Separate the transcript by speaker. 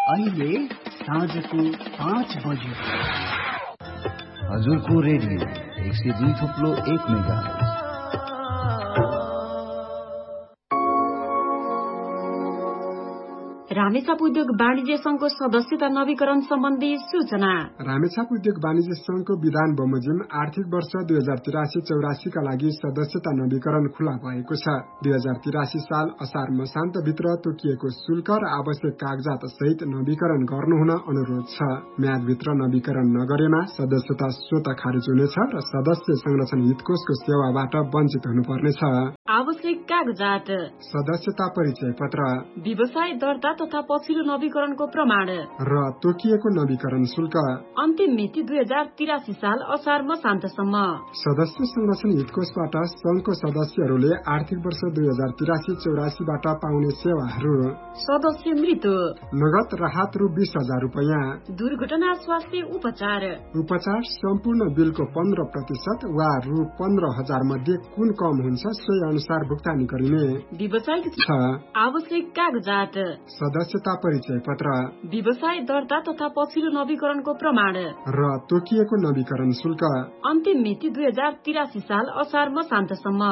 Speaker 1: अहिले साँझको 5 बज्यो।
Speaker 2: हजुरको रेडियो 102.1 मेगाहर्ज।
Speaker 3: रामेछाप उद्योग वाणिज्य संघको सदस्यता नवीकरण सम्बन्धी सूचना।
Speaker 4: रामेछाप उद्योग वाणिज्य संघको विधान बमोजिम आर्थिक वर्ष 2083-84 का लागि सदस्यता नवीकरण खुला भएको छ। 2083 साल असार मसान्तभित्र तोकिएको शुल्क र आवश्यक कागजात सहित नवीकरण गर्नुहुन अनुरोध छ। म्यादभित्र नवीकरण नगरेमा सदस्यता स्वतः खारिज हुनेछ र सदस्य संरक्षण हितकोषको सेवाबाट वञ्चित हुनुपर्नेछ।
Speaker 3: आवश्यक कागजात:
Speaker 4: सदस्यता परिचय पत्र,
Speaker 3: व्यवसाय दर्ता तथा पछिल्लो नवीकरणको प्रमाण
Speaker 4: र तोकिएको नवीकरण शुल्क।
Speaker 3: अन्तिम मिति 2083 साल असार मसान्तसम्म।
Speaker 4: सदस्य संरक्षण हितकोषबाट संघको सदस्यहरूले आर्थिक वर्ष 2083-84 बाट पाउने सेवाहरू:
Speaker 3: सदस्य मृत्यु,
Speaker 4: नगद राहत रु 20,000 रुपैयाँ,
Speaker 3: दुर्घटना स्वास्थ्य उपचार
Speaker 4: सम्पूर्ण बिलको 15% वा रु 15,000 मध्ये कुन कम हुन्छ सोही अनुसार भुक्तानी गरिने।
Speaker 3: व्यावसायिक
Speaker 4: छ।
Speaker 3: आवश्यक कागजात:
Speaker 4: सदस्यता परिचय पत्र,
Speaker 3: व्यवसाय दर्ता तथा पछिल्लो नवीकरणको प्रमाण
Speaker 4: र तोकिएको नवीकरण शुल्क।
Speaker 3: अन्तिम मिति 2083 साल असार मसान्तसम्म।